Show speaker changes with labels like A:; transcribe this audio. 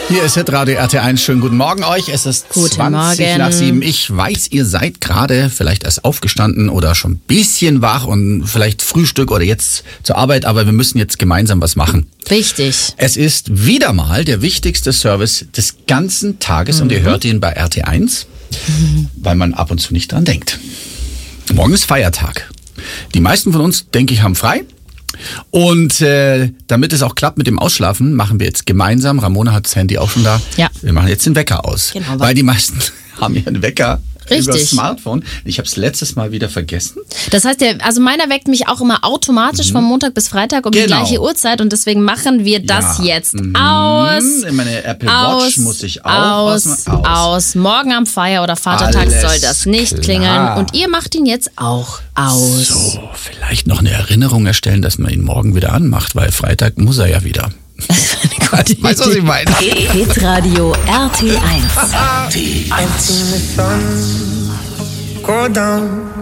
A: Hier ist Hitradio RT1. Schönen guten Morgen euch. Es ist 20 nach 7. Ich weiß, ihr seid gerade vielleicht erst aufgestanden oder schon ein bisschen wach und vielleicht Frühstück oder jetzt zur Arbeit, aber wir müssen jetzt gemeinsam was machen.
B: Richtig.
A: Es ist wieder mal der wichtigste Service des ganzen Tages und ihr hört ihn bei RT1, weil man ab und zu nicht dran denkt. Morgen ist Feiertag. Die meisten von uns, denke ich, haben frei. Und damit es auch klappt mit dem Ausschlafen, machen wir jetzt gemeinsam, Ramona hat das Handy auch schon da, wir machen jetzt den Wecker aus.
B: Genau,
A: weil die meisten haben ja einen Wecker über das
B: Richtig.
A: Smartphone. Ich habe es letztes Mal wieder vergessen.
B: Das heißt, also meiner weckt mich auch immer automatisch von Montag bis Freitag um die gleiche Uhrzeit und deswegen machen wir das jetzt aus.
A: Meine Apple Watch muss ich auch
B: aus. Morgen am Feier- oder Vatertag
A: Alles
B: soll das nicht klingeln und ihr macht ihn jetzt auch aus.
A: So, vielleicht noch eine Erinnerung erstellen, dass man ihn morgen wieder anmacht, weil Freitag muss er ja wieder. Weißt du, was ich meine?
C: Hitradio RT1.
A: RT1.